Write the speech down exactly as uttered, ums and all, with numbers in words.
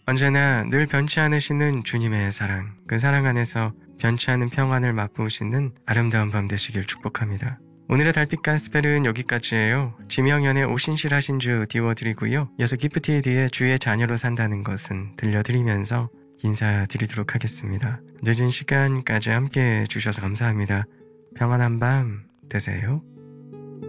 언제나 늘 변치 않으시는 주님의 사랑, 그 사랑 안에서 변치 않은 평안을 맛보시는 아름다운 밤 되시길 축복합니다. 오늘의 달빛 가스펠은 여기까지예요. 지명연의 오신실하신 주 띄워드리고요. 이어서 기프티에디의 주의 자녀로 산다는 것은 들려드리면서 인사드리도록 하겠습니다. 늦은 시간까지 함께 해주셔서 감사합니다. 평안한 밤 되세요.